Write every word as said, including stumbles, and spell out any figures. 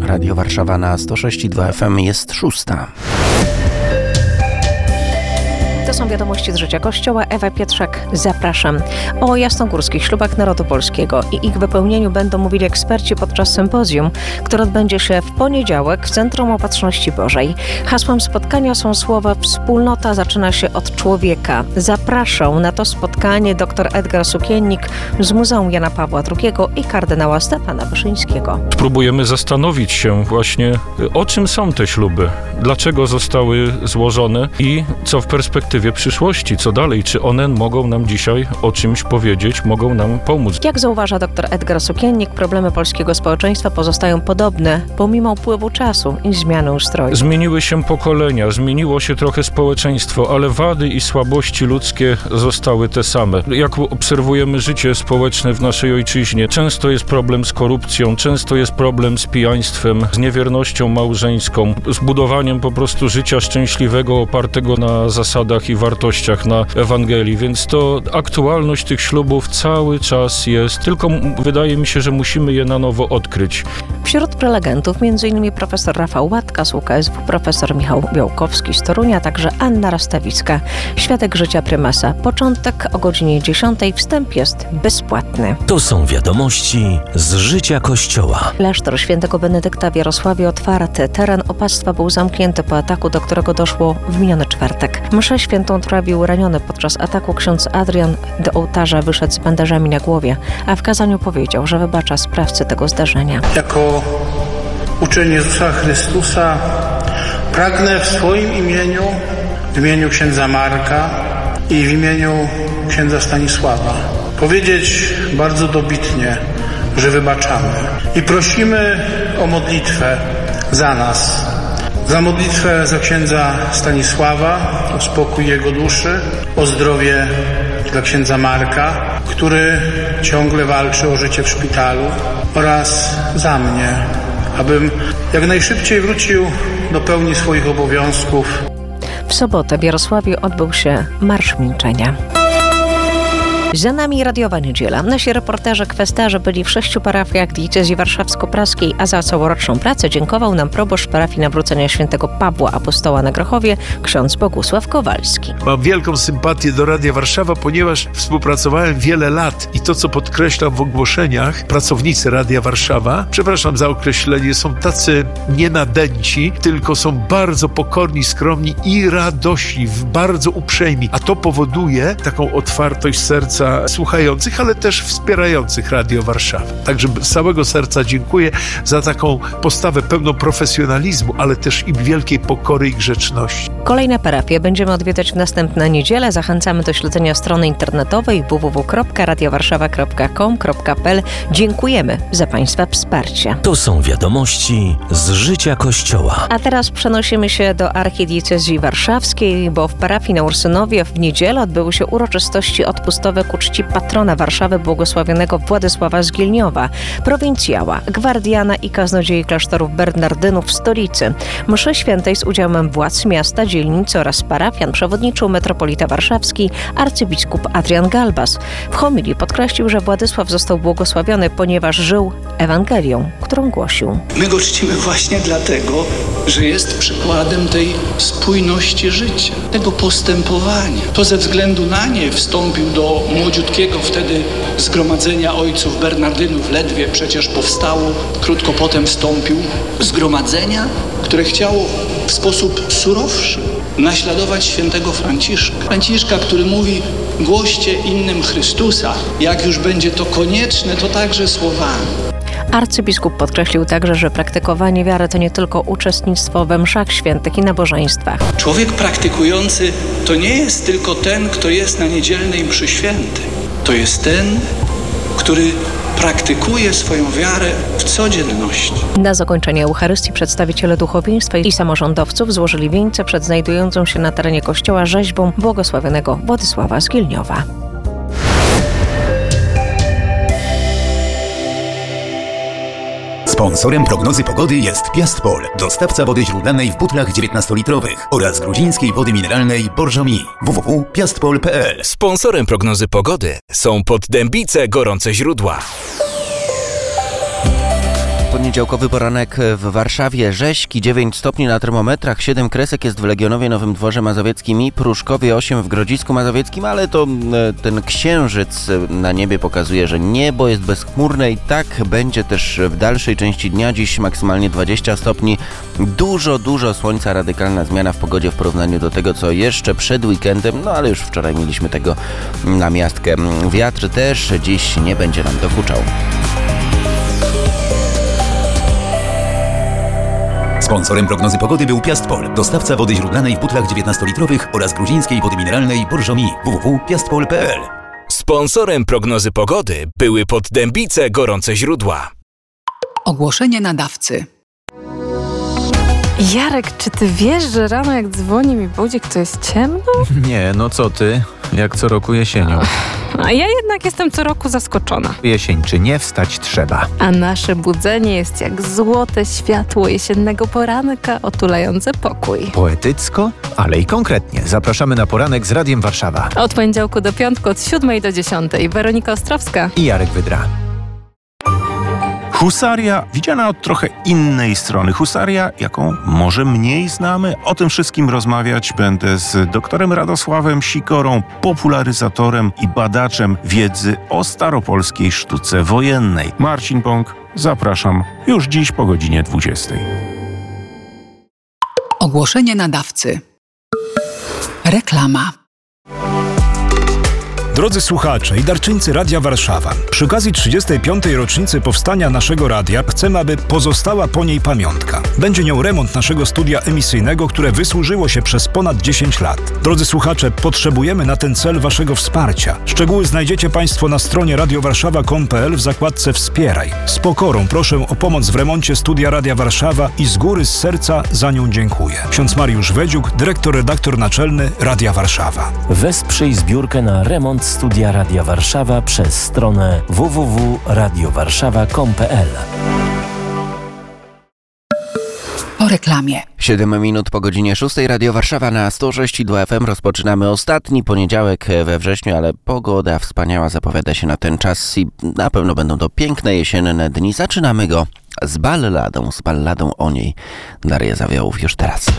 Radio Warszawa na sto sześć i dwa F M jest szósta. To są wiadomości z życia Kościoła. Ewa Pietrzak, zapraszam. O jasnogórskich ślubach narodu polskiego i ich wypełnieniu będą mówili eksperci podczas sympozjum, które odbędzie się w poniedziałek w Centrum Opatrzności Bożej. Hasłem spotkania są słowa „Wspólnota zaczyna się od człowieka”. Zapraszał na to spotkanie dr Edgar Sukiennik z Muzeum Jana Pawła drugiego i kardynała Stefana Wyszyńskiego. Próbujemy zastanowić się właśnie, o czym są te śluby, dlaczego zostały złożone i co w perspektywie przyszłości, co dalej, czy one mogą nam dzisiaj o czymś powiedzieć, mogą nam pomóc. Jak zauważa dr Edgar Sukiennik, problemy polskiego społeczeństwa pozostają podobne, pomimo upływu czasu i zmiany ustroju. Zmieniły się pokolenia, zmieniło się trochę społeczeństwo, ale wady i słabości ludzkie zostały te same. Jak obserwujemy życie społeczne w naszej ojczyźnie, często jest problem z korupcją, często jest problem z pijaństwem, z niewiernością małżeńską, z budowaniem po prostu życia szczęśliwego, opartego na zasadach i wartościach, na Ewangelii, więc to aktualność tych ślubów cały czas jest, tylko wydaje mi się, że musimy je na nowo odkryć. Wśród prelegentów m.in. profesor Rafał Łatka z U K S W, profesor Michał Białkowski z Torunia, także Anna Rastawicka, świadek życia prymasa. Początek o godzinie dziesiątej, wstęp jest bezpłatny. To są wiadomości z życia Kościoła. Klasztor świętego Benedykta w Jarosławie otwarty. Teren opactwa był zamknięty po ataku, do którego doszło w miniony czwartek. Mszę świętą trawił raniony podczas ataku ksiądz Adrian. Do ołtarza wyszedł z bandażami na głowie, a w kazaniu powiedział, że wybacza sprawcy tego zdarzenia. Jako uczeń Jezusa Chrystusa pragnę w swoim imieniu, w imieniu księdza Marka i w imieniu księdza Stanisława powiedzieć bardzo dobitnie, że wybaczamy i prosimy o modlitwę za nas. Za modlitwę za księdza Stanisława, o spokój jego duszy, o zdrowie dla księdza Marka, który ciągle walczy o życie w szpitalu, oraz za mnie, abym jak najszybciej wrócił do pełni swoich obowiązków. W sobotę w Jarosławiu odbył się Marsz Milczenia. Za nami radiowa niedziela. Nasi reporterzy kwestarze byli w sześciu parafiach diecezji warszawsko-praskiej, a za całoroczną pracę dziękował nam proboszcz parafii Nawrócenia Świętego Pawła Apostoła na Grochowie, ksiądz Bogusław Kowalski. Mam wielką sympatię do Radia Warszawa, ponieważ współpracowałem wiele lat i to, co podkreślam w ogłoszeniach, pracownicy Radia Warszawa, przepraszam za określenie, są tacy nienadęci, tylko są bardzo pokorni, skromni i radośni, bardzo uprzejmi, a to powoduje taką otwartość serca słuchających, ale też wspierających Radio Warszawa. Także z całego serca dziękuję za taką postawę pełną profesjonalizmu, ale też i wielkiej pokory i grzeczności. Kolejne parafie będziemy odwiedzać w następne niedzielę. Zachęcamy do śledzenia strony internetowej w w w kropka radio warszawa kropka com kropka p l. Dziękujemy za Państwa wsparcie. To są wiadomości z życia Kościoła. A teraz przenosimy się do archidiecezji warszawskiej, bo w parafii na Ursynowie w niedzielę odbyły się uroczystości odpustowe ku czci patrona Warszawy, błogosławionego Władysława z Gielniowa, prowincjała, gwardiana i kaznodziei klasztorów Bernardynów w stolicy. Mszy świętej z udziałem władz miasta, dzielnicy oraz parafian przewodniczył metropolita warszawski, arcybiskup Adrian Galbas. W homilii podkreślił, że Władysław został błogosławiony, ponieważ żył Ewangelią, którą głosił. My go czcimy właśnie dlatego, że jest przykładem tej spójności życia, tego postępowania. To ze względu na nie wstąpił do młodziutkiego wtedy zgromadzenia ojców Bernardynów, ledwie przecież powstało, krótko potem wstąpił, zgromadzenia, które chciało w sposób surowszy naśladować świętego Franciszka. Franciszka, który mówi: głoście innym Chrystusa, jak już będzie to konieczne, to także słowami. Arcybiskup podkreślił także, że praktykowanie wiary to nie tylko uczestnictwo we mszach świętych i nabożeństwach. Człowiek praktykujący to nie jest tylko ten, kto jest na niedzielnej mszy świętej. To jest ten, który praktykuje swoją wiarę w codzienności. Na zakończenie Eucharystii przedstawiciele duchowieństwa i samorządowców złożyli wieńce przed znajdującą się na terenie kościoła rzeźbą błogosławionego Władysława z Gielniowa. Sponsorem prognozy pogody jest Piastpol, dostawca wody źródlanej w butlach dziewiętnastolitrowych oraz gruzińskiej wody mineralnej Borżomi. w w w kropka piastpol kropka p l. Sponsorem prognozy pogody są Poddębice Gorące Źródła. Poniedziałkowy poranek w Warszawie. Rześki dziewięć stopni na termometrach, siedem kresek jest w Legionowie, Nowym Dworze Mazowieckim i Pruszkowie, osiem w Grodzisku Mazowieckim, ale to ten księżyc na niebie pokazuje, że niebo jest bezchmurne i tak będzie też w dalszej części dnia. Dziś maksymalnie dwadzieścia stopni. Dużo, dużo słońca, radykalna zmiana w pogodzie w porównaniu do tego, co jeszcze przed weekendem, no ale już wczoraj mieliśmy tego na miastkę. Wiatr też dziś nie będzie nam dokuczał. Sponsorem prognozy pogody był Piastpol, dostawca wody źródlanej w butlach dziewiętnastolitrowych oraz gruzińskiej wody mineralnej Borżomi. w w w kropka piastpol kropka p l. Sponsorem prognozy pogody były Poddębice Gorące Źródła. Ogłoszenie nadawcy. Jarek, czy ty wiesz, że rano jak dzwoni mi budzik, to jest ciemno? Nie, no co ty? Jak co roku jesienią. A ja jednak jestem co roku zaskoczona. Jesień czy nie, wstać trzeba. A nasze budzenie jest jak złote światło jesiennego poranka otulające pokój. Poetycko, ale i konkretnie. Zapraszamy na poranek z Radiem Warszawa. Od poniedziałku do piątku, od siódmej do dziesiątej. Weronika Ostrowska I Jarek Wydra. Husaria widziana od trochę innej strony. Husaria, jaką może mniej znamy. O tym wszystkim rozmawiać będę z doktorem Radosławem Sikorą, popularyzatorem i badaczem wiedzy o staropolskiej sztuce wojennej. Marcin Bąk, zapraszam już dziś po godzinie dwudziestej. Ogłoszenie nadawcy. Reklama. Drodzy słuchacze i darczyńcy Radia Warszawa, przy okazji trzydziestej piątej rocznicy powstania naszego radia chcemy, aby pozostała po niej pamiątka. Będzie nią remont naszego studia emisyjnego, które wysłużyło się przez ponad dziesięć lat. Drodzy słuchacze, potrzebujemy na ten cel waszego wsparcia. Szczegóły znajdziecie Państwo na stronie radiowarszawa kropka com kropka p l w zakładce Wspieraj. Z pokorą proszę o pomoc w remoncie studia Radia Warszawa i z góry, z serca za nią dziękuję. Ksiądz Mariusz Wedziuk, dyrektor, redaktor naczelny Radia Warszawa. Wesprzyj zbiórkę na remont Studia Radia Warszawa przez stronę w w w kropka radio warszawa kropka com kropka p l. Po reklamie. siedem minut po godzinie szóstej. Radio Warszawa na sto sześć i dwa F M. Rozpoczynamy ostatni poniedziałek we wrześniu, ale pogoda wspaniała zapowiada się na ten czas i na pewno będą to piękne jesienne dni. Zaczynamy go z balladą, z balladą o niej. Daria Zawiołów już teraz.